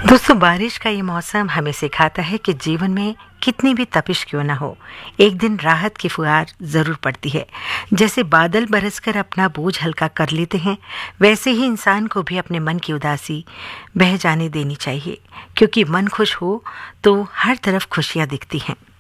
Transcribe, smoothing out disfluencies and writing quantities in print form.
दोस्तों, बारिश का ये मौसम हमें सिखाता है कि जीवन में कितनी भी तपिश क्यों ना हो, एक दिन राहत की फुहार जरूर पड़ती है। जैसे बादल बरसकर अपना बोझ हल्का कर लेते हैं, वैसे ही इंसान को भी अपने मन की उदासी बह जाने देनी चाहिए, क्योंकि मन खुश हो तो हर तरफ खुशियां दिखती हैं।